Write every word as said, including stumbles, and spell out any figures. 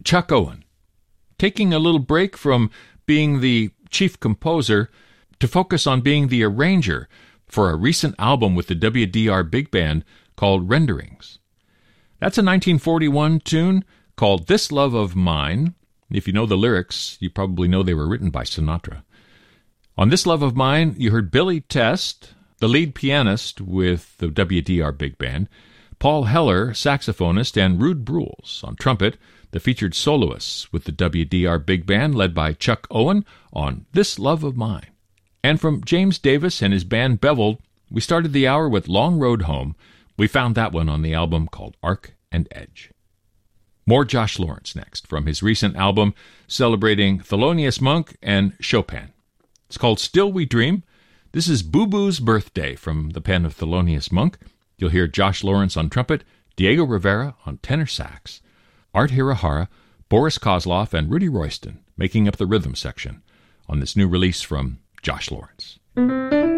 Chuck Owen, taking a little break from being the chief composer to focus on being the arranger for a recent album with the W D R Big Band called Renderings. That's a nineteen forty-one tune called This Love of Mine. If you know the lyrics, you probably know they were written by Sinatra. On This Love of Mine, you heard Billy Test, the lead pianist with the W D R Big Band, Paul Heller, saxophonist, and Rude Brules on trumpet, the featured soloists with the W D R Big Band led by Chuck Owen on This Love of Mine. And from James Davis and his band Beveled, we started the hour with Long Road Home. We found that one on the album called Arc and Edge. More Josh Lawrence next, from his recent album celebrating Thelonious Monk and Chopin. It's called Still We Dream. This is Boo Boo's Birthday from the pen of Thelonious Monk. You'll hear Josh Lawrence on trumpet, Diego Rivera on tenor sax, Art Hirahara, Boris Kozloff, and Rudy Royston making up the rhythm section on this new release from Josh Lawrence.